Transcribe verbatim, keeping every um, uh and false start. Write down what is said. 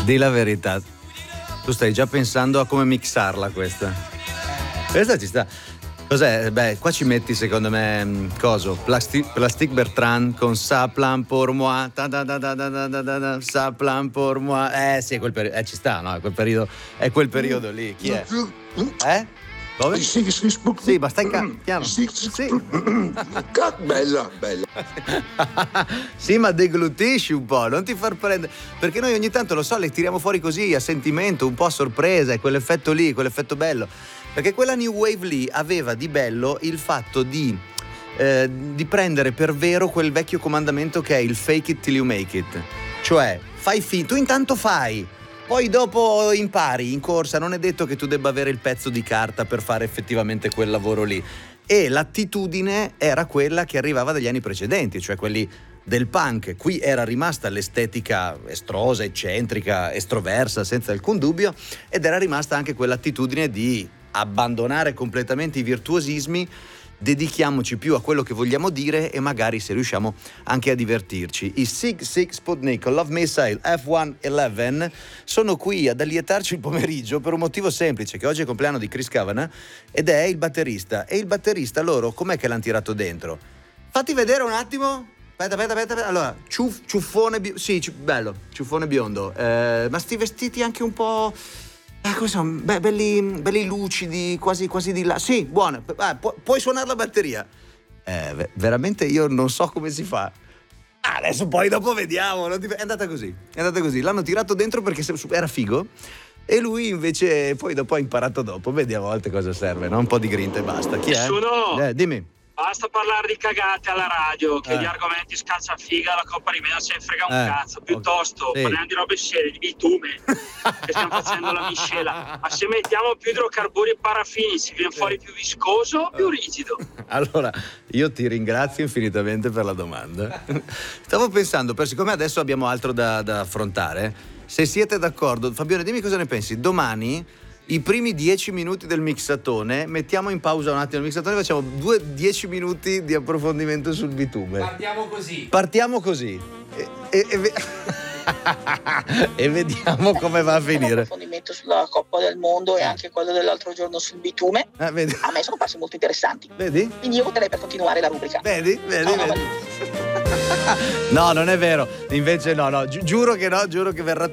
Di la verità. Tu stai già pensando a come mixarla questa. Questa ci sta. Cos'è? Beh, qua ci metti secondo me coso? Plastic, Plastic Bertrand con Ça plan pour moi. Ta da da da da da da da, Ça plan pour moi. Eh sì, quel periodo. Eh ci sta, no? È quel periodo, è quel periodo lì. Chi è? Eh? Dove? Sì, ma stai ca- piano. Sì. Bella, bella. Sì, ma deglutisci un po', non ti far prendere. Perché noi ogni tanto, lo so, le tiriamo fuori così a sentimento, un po' a sorpresa, è quell'effetto lì, quell'effetto bello. Perché quella new wave lì aveva di bello il fatto di, eh, di prendere per vero quel vecchio comandamento che è il fake it till you make it. Cioè, fai finta, tu intanto fai, poi dopo impari in corsa, non è detto che tu debba avere il pezzo di carta per fare effettivamente quel lavoro lì. E l'attitudine era quella che arrivava dagli anni precedenti, cioè quelli del punk. Qui era rimasta l'estetica estrosa, eccentrica, estroversa, senza alcun dubbio, ed era rimasta anche quell'attitudine di abbandonare completamente i virtuosismi, dedichiamoci più a quello che vogliamo dire e magari se riusciamo anche a divertirci. I Sig Sig Sputnik Love Missile F centoundici sono qui ad allietarci il pomeriggio per un motivo semplice, che oggi è il compleanno di Chris Kavanagh ed è il batterista. E il batterista loro com'è che l'hanno tirato dentro? Fatti vedere un attimo. Aspetta, aspetta, aspetta, aspetta. Allora, ciuff, ciuffone biondo. Sì, ci, bello, ciuffone biondo. Eh, ma sti vestiti anche un po'. Eh, come sono? Be- belli, belli lucidi, quasi, quasi di là. Sì, buono. Eh, pu- puoi suonare la batteria. Eh, veramente io non so come si fa. Ah, adesso poi dopo vediamo. Non ti... È andata così. È andata così. L'hanno tirato dentro perché era figo. E lui invece poi dopo ha imparato dopo. Vedi a volte cosa serve, no? Un po' di grinta e basta. Chi è? Nessuno. Eh, dimmi. Basta parlare di cagate alla radio, che Eh. gli argomenti scalzafiga, la Coppa di Mena se ne frega un Eh. cazzo. Piuttosto Sì. parliamo di robe serie, di bitume, che stiamo facendo la miscela. Ma se mettiamo più idrocarburi e paraffini, si viene fuori più viscoso o più rigido? Allora, io ti ringrazio infinitamente per la domanda. Stavo pensando, per siccome adesso abbiamo altro da, da affrontare, se siete d'accordo, Fabione, dimmi cosa ne pensi. Domani, i primi dieci minuti del mixatone, mettiamo in pausa un attimo il mixatone, facciamo due dieci minuti di approfondimento sul bitume. Partiamo così. Partiamo così. E, e, e, ve- e vediamo come va a finire. Approfondimento sulla Coppa del Mondo e anche quello dell'altro giorno sul bitume. Eh, vedi? A me sono parsi molto interessanti. Vedi? Quindi io voterei per continuare la rubrica. Vedi? Vedi? No, no, vedi? No, non è vero. Invece no, no, gi- giuro che no, giuro che verrà